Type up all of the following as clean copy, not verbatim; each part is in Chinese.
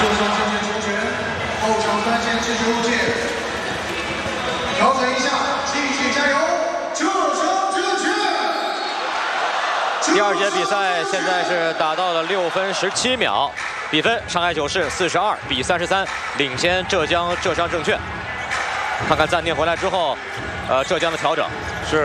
坐上这些球权，后场单线制球路线，调整一下，继续加油，这场正确。 第二节比赛现在是打到了6分17秒，比分上海九市42比33领先浙江浙商证券。看看暂停回来之后，浙江的调整是。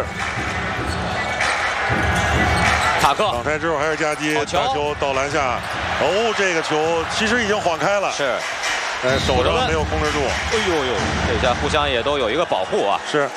塔克挡拆之后还是夹击，打球到篮下。哦，这个球其实已经晃开了， 是， 手上没有控制住。 哎呦呦，这下互相也都有一个保护啊。 是，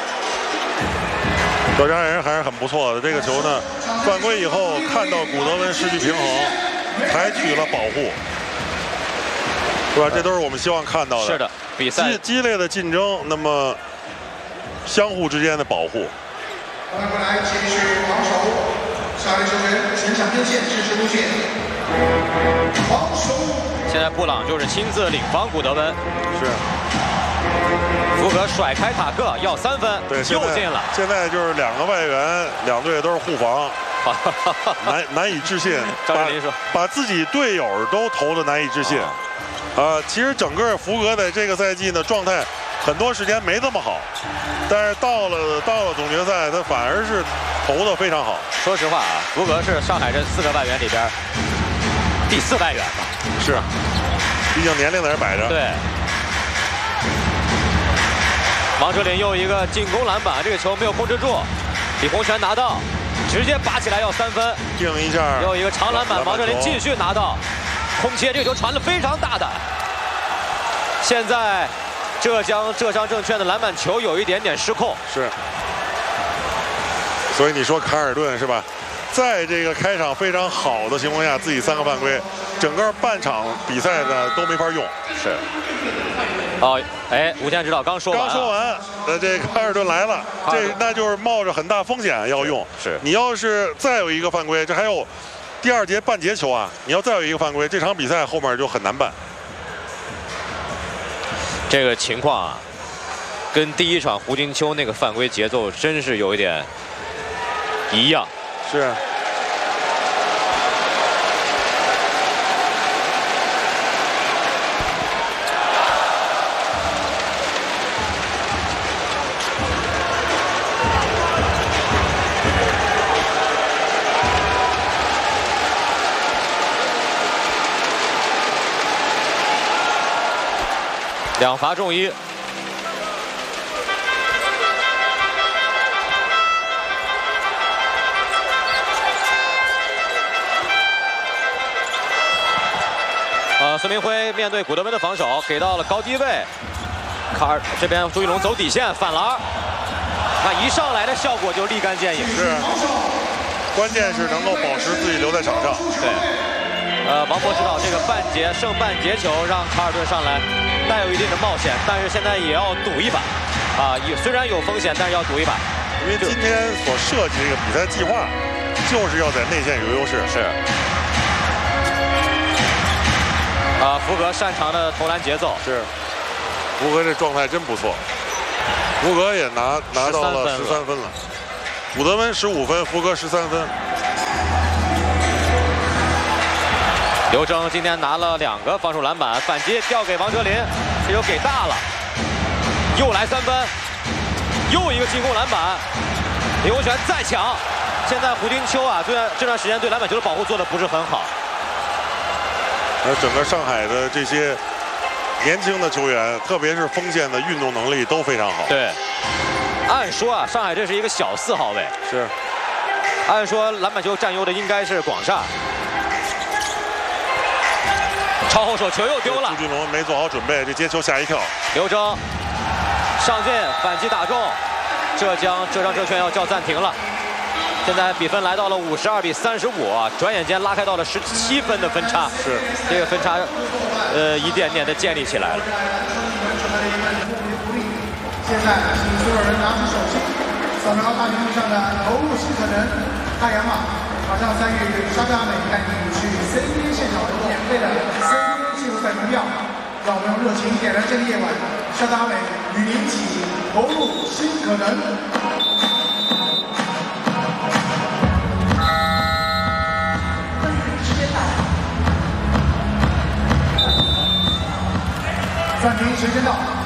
浙江人还是很不错的。这个球呢，犯规以后看到古德温失去平衡，采取了保护，是吧？这都是我们希望看到的。 是的，比赛激烈的竞争，那么相互之间的保护。 回来继续防守。 下位球员全场边线支持路线，防守。 现在布朗就是亲自领防古德温， 是。 福格甩开塔克要3分， 对， 又进了。 现在就是2个外援，两队都是护防，难以置信。 张镇麟说， 把自己队友都投的难以置信。其实整个福格在这个赛季呢状态很多时间没这么好，但是到了总决赛，他反而是投的非常好。 说实话啊，福格是上海这4个外援里边第4外援吧？ 是，毕竟年龄在这摆着。 对。王哲林又一个进攻篮板，这个球没有控制住，李洪权拿到，直接拔起来要3分， 定一下。 又一个长篮板，王哲林继续拿到，空切，这个球传得非常大胆。现在浙商证券的篮板球有一点点失控。 是。 所以你说卡尔顿是吧？在这个开场非常好的情况下，自己3个犯规，整个半场比赛呢都没法用。 是。哦，哎，吴健指导刚说完， 这卡尔顿来了，那就是冒着很大风险要用。 是。 你要是再有一个犯规，这还有第2节半节球啊！你要再有一个犯规，这场比赛后面就很难办。 这个情况啊，跟第1场胡金秋那个犯规节奏真是有一点。 一样是。 2罚中1。 孙明辉面对古德温的防守，给到了高低位。卡尔这边朱一龙走底线反篮，那一上来的效果就立竿见影。 是，关键是能够保持自己留在场上。 对，王博指导这个剩半节球让卡尔顿上来，带有一定的冒险，但是现在也要赌一把。虽然有风险，但是要赌一把。 因为今天所设计这个比赛计划，就是要在内线有优势。 是。 福格擅长的投篮节奏是，福格这状态真不错，福格也拿到了13分了，古德温15分，福格13分。 刘铮今天拿了2个防守篮板，反击调给王哲林，这球给大了，又来3分，又一个进攻篮板，李洪权再抢。现在胡金秋啊，这段时间对篮板球的保护做得不是很好。 整个上海的这些年轻的球员，特别是锋线的运动能力都非常好。 对，按说啊，上海这是一个小4号位， 是。 按说篮板球占优的应该是广厦。超后手球又丢了， 朱俊龙没做好准备，这接球吓一跳。 刘铮上进反击打中，浙商证券要叫暂停了。 现在比分来到了52比35啊，转眼间拉开到了17分的分差。 是， 这个分差，一点点的建立起来了。 现在，请所有人拿起手机，扫描大屏幕上的投入新可能太阳马，马上参与沙特阿美带你去 CBA 现场获得免费的 CBA 季后赛门票。让我们用热情点燃这个夜晚，沙特阿美与您一起投入新可能。 暂停，时间到。